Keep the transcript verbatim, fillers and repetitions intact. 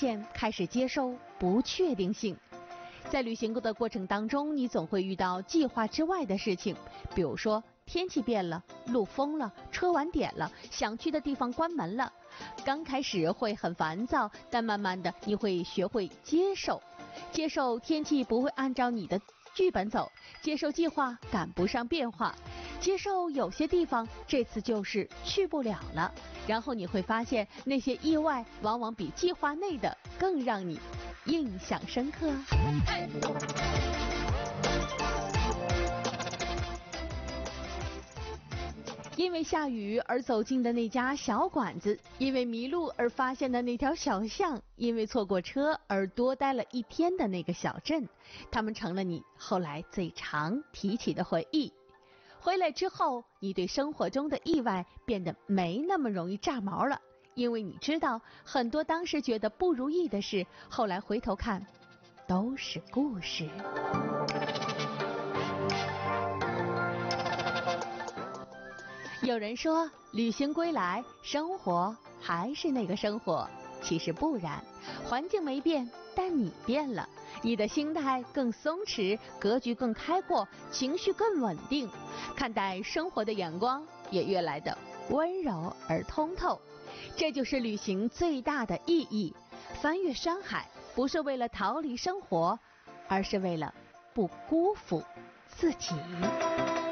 现开始接受不确定性。在旅行的过程当中，你总会遇到计划之外的事情，比如说天气变了，路封了，车晚点了，想去的地方关门了。刚开始会很烦躁，但慢慢的你会学会接受，接受天气不会按照你的剧本走，接受计划赶不上变化，接受有些地方这次就是去不了了。然后你会发现，那些意外往往比计划内的更让你印象深刻。因为下雨而走进的那家小馆子，因为迷路而发现的那条小巷，因为错过车而多待了一天的那个小镇，他们成了你后来最常提起的回忆。回来之后，你对生活中的意外变得没那么容易炸毛了，因为你知道很多当时觉得不如意的事，后来回头看都是故事。有人说，旅行归来，生活还是那个生活。其实不然，环境没变，但你变了，你的心态更松弛，格局更开阔，情绪更稳定，看待生活的眼光也越来的温柔而通透。这就是旅行最大的意义。翻越山海，不是为了逃离生活，而是为了不辜负自己。